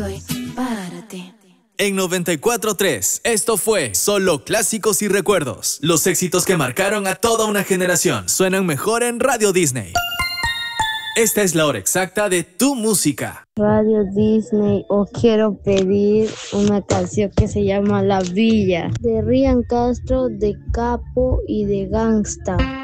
Para ti. En 94.3, esto fue Solo Clásicos y Recuerdos. Los éxitos que marcaron a toda una generación suenan mejor en Radio Disney. Esta es la hora exacta de tu música. Radio Disney, os quiero pedir una canción que se llama La Villa, de Ryan Castro, de Capo y de Gangsta.